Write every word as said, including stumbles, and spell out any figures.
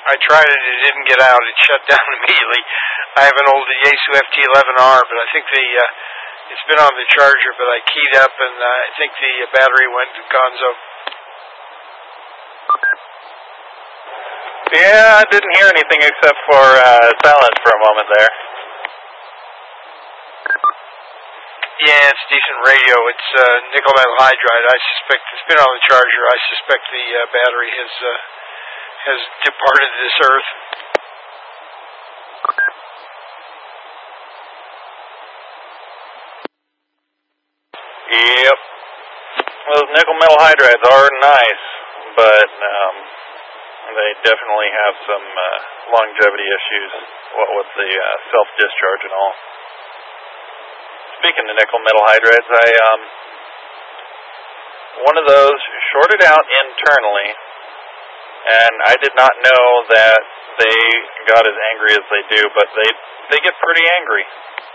I tried it, it didn't get out. It shut down immediately. I have an old Yaesu F T eleven R, but I think the uh, it's been on the charger, but I keyed up, and uh, I think the uh, battery went gonzo. Yeah, I didn't hear anything except for uh, silence for a moment there. Yeah, it's decent radio. It's uh, nickel metal hydride. I suspect it's been on the charger. I suspect the uh, battery has uh, has departed this earth. Yep. Those nickel metal hydrides are nice, but um, they definitely have some uh, longevity issues, what with the uh, self-discharge and all. Speaking of nickel metal hydrides, I um, one of those shorted out internally, and I did not know that they got as angry as they do, but they they get pretty angry.